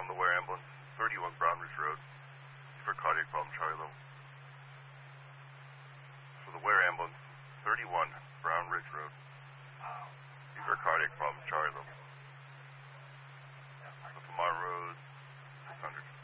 on the Ware ambulance, 31 Brown Ridge Road. For cardiac problem, Charlie Level. For the Ware ambulance, 31 Brown Ridge Road. For cardiac problem, Charlie Level.